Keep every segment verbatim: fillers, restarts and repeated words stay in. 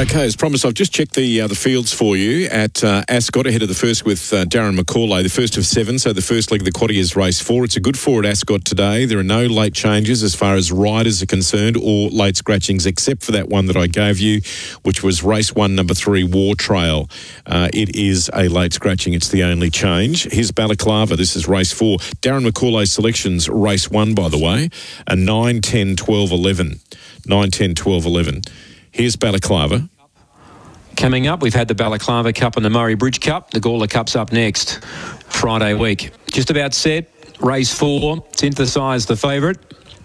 Okay, as promised, I've just checked the uh, the fields for you at uh, Ascot, ahead of the first with uh, Darren McCauley, the first of seven. So the first leg of the quaddie is race four. It's a good four at Ascot today. There are no late changes as far as riders are concerned or late scratchings, except for that one that I gave you, which was race one, number three, War Trail. Uh, it is a late scratching. It's the only change. Here's Balaclava. This is race four. Darren McCauley's selections, race one, by the way, a nine, ten, twelve, eleven. nine, ten, twelve, eleven. Here's Balaclava. Coming up, we've had the Balaclava Cup and the Murray Bridge Cup. The Gawler Cup's up next, Friday week. Just about set. Race four, Synthesise the favourite.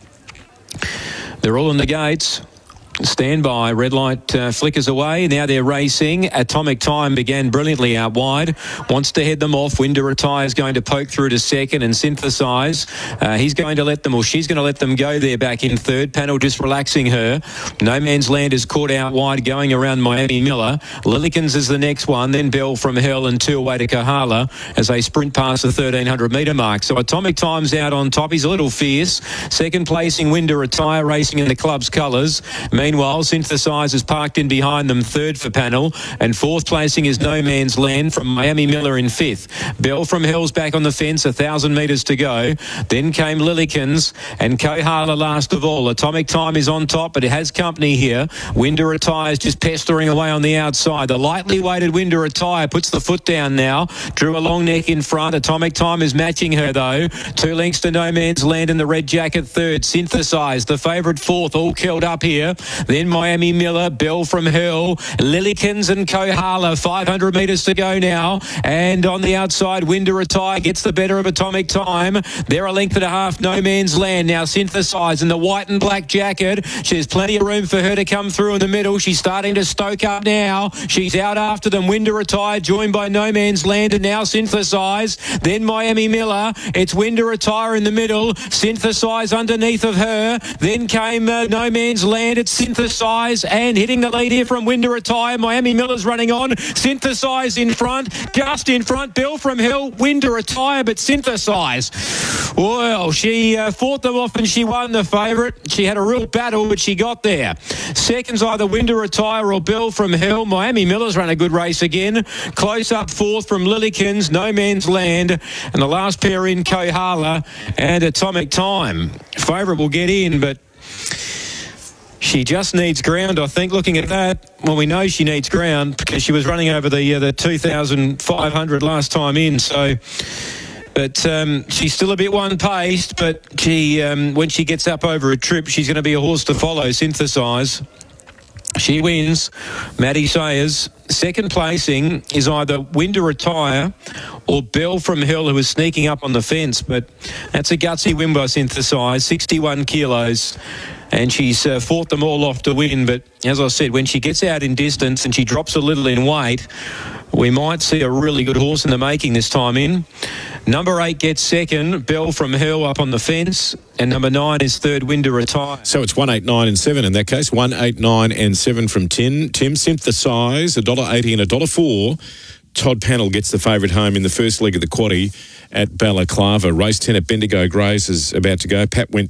They're all in the gates. Stand by. Red light uh, flickers away. Now they're racing. Atomic Time began brilliantly out wide. Wants to head them off. Winter Retire is going to poke through to second and Synthesise. Uh, he's going to let them, or she's going to let them go there back in third. Panel just relaxing her. No Man's Land is caught out wide going around Miami Miller. Lillykins is the next one. Then Bell from Hell and two away to Kahala as they sprint past the thirteen hundred metre mark. So Atomic Time's out on top. He's a little fierce. Second placing Winter Retire racing in the club's colours. Meanwhile, Synthesise is parked in behind them, third for Panel, and fourth placing is No Man's Land from Miami Miller in fifth. Bell from Hell's back on the fence, a thousand metres to go. Then came Lillykins and Kohala last of all. Atomic Time is on top, but it has company here. Winter Retire is just pestering away on the outside. The lightly weighted Winter Retire puts the foot down now. Drew a long neck in front. Atomic Time is matching her though. Two lengths to No Man's Land in the red jacket third. Synthesise, the favourite fourth, all curled up here. Then Miami Miller, Bell from Hell, Lillykins and Kohala. five hundred metres to go now. And on the outside, Winter Retire gets the better of Atomic Time. They're a length and a half, No Man's Land. Now Synthesise in the white and black jacket. There's plenty of room for her to come through in the middle. She's starting to stoke up now. She's out after them. Winter Retire joined by No Man's Land and now Synthesise. Then Miami Miller. It's Winter Retire in the middle. Synthesise underneath of her. Then came uh, No Man's Land. It's Synthesise and hitting the lead here from Winter Retire. Miami Miller's running on. Synthesise in front. Just in front. Bell from Hill. Winter Retire, but Synthesise. Well, she uh, fought them off and she won the favourite. She had a real battle, but she got there. Seconds either Winter Retire or Bell from Hill. Miami Miller's run a good race again. Close up fourth from Lillykins, No Man's Land, and the last pair in Kohala and Atomic Time. Favourite will get in, but she just needs ground, I think, looking at that. Well, we know she needs ground because she was running over the uh, the two thousand five hundred last time in, so... But um, she's still a bit one-paced, but she um, when she gets up over a trip, she's going to be a horse to follow, Synthesise. She wins. Maddie Sayers. Second placing is either Winter Retire or Bell from Hill, who is sneaking up on the fence. But that's a gutsy win by Synthesise, sixty-one kilos. And she's uh, fought them all off to win. But as I said, when she gets out in distance and she drops a little in weight, we might see a really good horse in the making this time in. Number eight gets second, Bell from Hill up on the fence. And number nine is third, Winter Retire. So it's one, eight, nine and seven in that case. one, eight, nine and seven from Tim. Tim, Synthesise, one dollar eighty and one dollar four. Todd Panel gets the favourite home in the first leg of the quaddie at Balaclava. Race ten at Bendigo Grays is about to go. Pat went